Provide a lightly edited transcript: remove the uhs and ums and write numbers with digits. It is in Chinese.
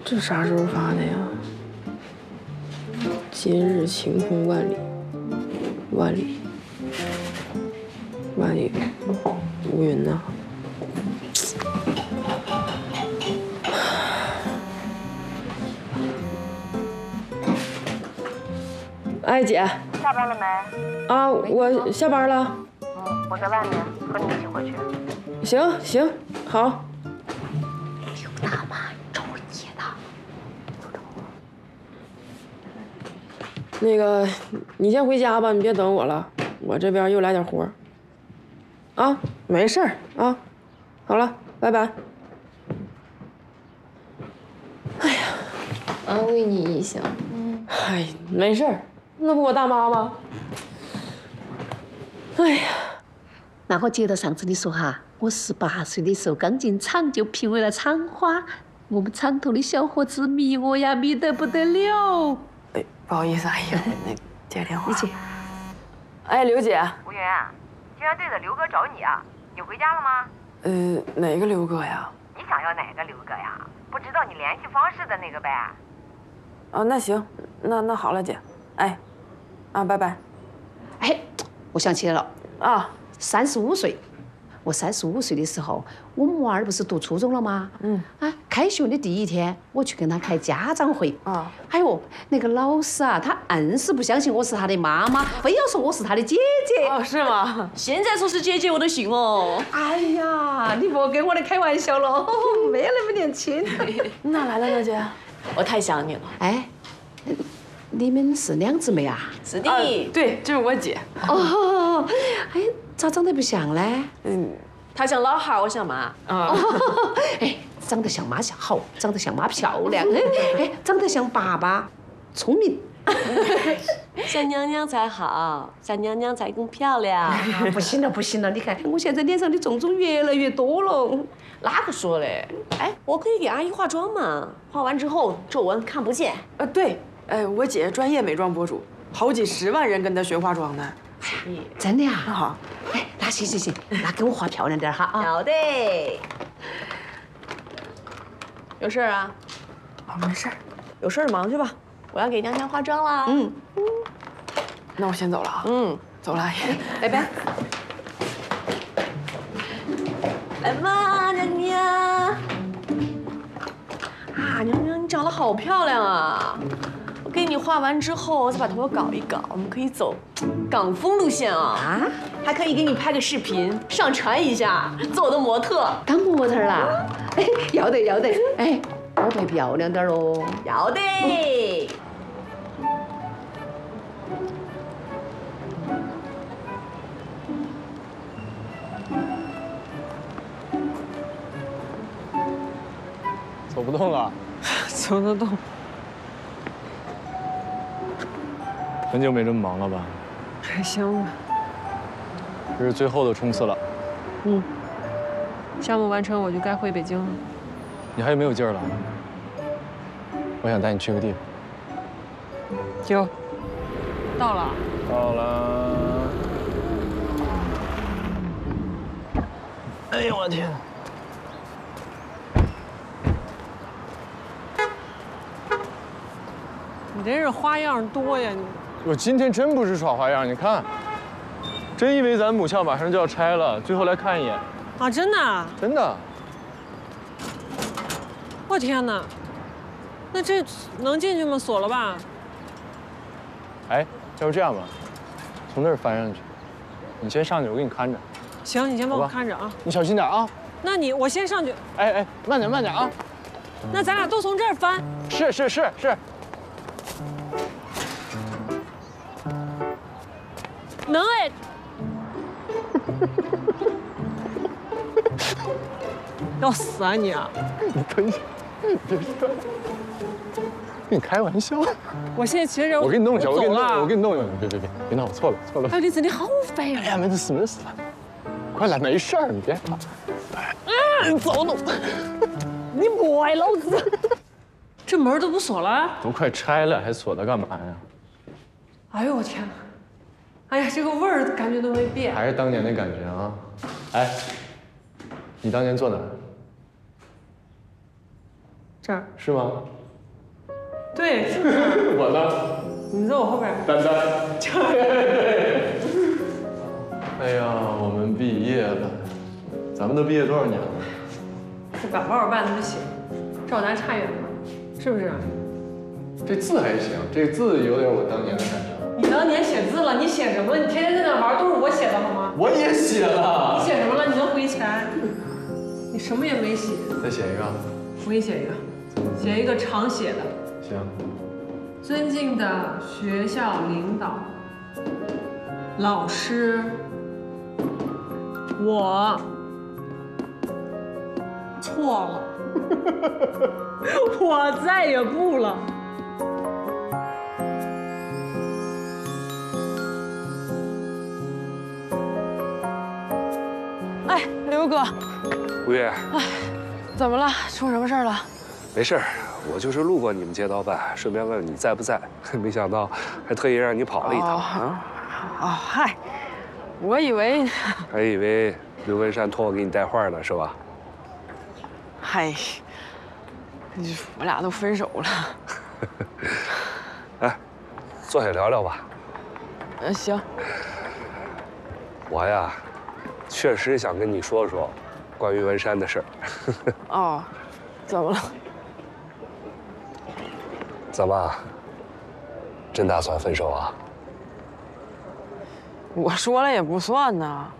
这啥时候发的呀？今日晴空万里，万里万里无云呐。哎，姐， 下班了没？ 啊，我下班了。 我在外面，和你一起回去。 行行，好。 刘大妈找你呢。 那个，你先回家吧，你别等我了，我这边又来点活。啊，没事儿啊，好了，拜拜。哎呀， 安慰你一下。 哎，没事儿，那不我大妈吗？哎呀， 那我接着上次你说哈，我18岁的时候刚进厂就评为了厂花，我们厂头的小伙子迷我呀，迷得不得了。 哎，不好意思，哎呀，那接电话。 你接。 哎，刘姐。 吴云，救援队的刘哥找你啊，你回家了吗？ 哪个刘哥呀？ 你想要哪个刘哥呀？不知道你联系方式的那个呗。 哦，那行，那好了，姐。哎，啊，拜拜。 哎，我想起来了啊 ，35岁。我35岁的时候，我们娃儿不是读初中了吗？开学的第一天，我去跟他开家长会。 啊， 哎呦，那个老师啊，他硬是不相信我是他的妈妈，非要说我是他的姐姐。 哦，是吗？ 现在说是姐姐，我都信哦。哎呀，你莫跟我的开玩笑了，没那么年轻。 哪来了，刘姐？ 我太想你了。 哎，你们是两姊妹啊？ 是的。 对，这是我姐。 哦，哎，咋长得不像呢？ 他像老汉，我像妈。 啊， 哎，长得像妈像好，长得像妈漂亮，哎，长得像爸爸聪明。 像娘娘才好，像娘娘才更漂亮。 不行了，不行了！你看我现在脸上的肿肿越来越多了。 哪个说嘞？哎，我可以给阿姨化妆嘛，化完之后皱纹看不见。 对，我姐专业美妆博主，好几10万人跟她学化妆呢。 真的呀？ 好， 哎，那行，那给我画漂亮点哈啊！ 好的。有事儿啊？ 没事儿。 有事儿忙去吧，我要给娘娘化妆啦。 那我先走了啊。走了，阿姨。 拜拜。来嘛，娘娘。啊，娘娘，你长得好漂亮啊！我给你画完之后，再把头发搞一搞，我们可以走港风路线啊！还可以给你拍个视频上传一下，做我的模特。 当模特啦？哎，要得。哎，我配漂亮点喽。 要得。 走不动了， 走得动。 很久没这么忙了吧？ 还行吧。 这是最后的冲刺了。 项目完成我就该回北京了。 你还有没有劲儿了？我想带你去个地方。 有。到了。 到了。哎呦我天！ 你真是花样多呀你！ 我今天真不是耍花样，你看，真以为咱母校马上就要拆了，最后来看一眼。 啊，真的？ 真的。 我天哪！那这能进去吗？锁了吧？ 哎，要不这样吧，从那儿翻上去，你先上去，我给你看着。 行，你先帮我看着啊。 你小心点啊。 那我先上去。 哎，慢点啊。 那咱俩都从这儿翻。 是。 能哎。要死啊你啊！ 你蹲下，别摔。跟你开玩笑。 我现在其实我给你弄一下，我给你弄一下。别闹，我错了。 哎，丽子你好废啊！ 哎呀，没事。快来，没事儿，你别怕。你走。 你摸老子！这门都不锁了？ 都快拆了，还锁它干嘛呀？ 哎呦我天哪！哎呀，这个味儿感觉都没变。 还是当年的感觉啊！哎，你当年坐哪儿？ 这儿是吗？ 对，是我呢？ 你在我后边。 丹丹。哎呀，我们毕业了，咱们都毕业多少年了？ 不敢把我办那么写，照咱差远了，是不是？ 这字还行，这字有点我当年的感觉。 你当年写字了，你写什么？你天天在那玩，都是我写的好吗？ 我也写了。 你写什么了？你能回钱？你什么也没写。 再写一个。 我给你写一个，写一个常写的。 行。 尊敬的学校领导、老师，我错了，我再也不了。哎，刘哥， 吴越， 怎么了？出什么事儿了？ 没事儿，我就是路过你们街道办，顺便问问你在不在。没想到还特意让你跑了一趟啊！ 嗨，我以为， 还以为刘文山托我给你带话呢，是吧？ 嗨，我俩都分手了。 哎，坐下聊聊吧。 行。 我呀，确实想跟你说说关于文山的事儿。 哦，怎么了？ 怎么？真打算分手啊？ 我说了也不算呐。